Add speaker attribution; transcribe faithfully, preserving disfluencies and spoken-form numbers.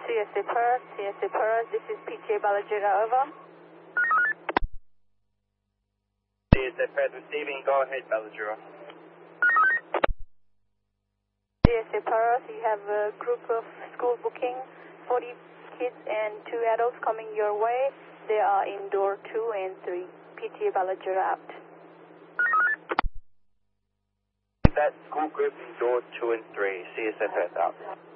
Speaker 1: C S A Perth, C S A Perth, this is P T A Balagira, over.
Speaker 2: C S A Perth receiving, go ahead Balagira.
Speaker 1: C S A Perth, you have a group of school booking, forty kids and two adults coming your way. They are in door two and three. P T A Balagira out.
Speaker 2: That school group in door two and three, C S A Perth out.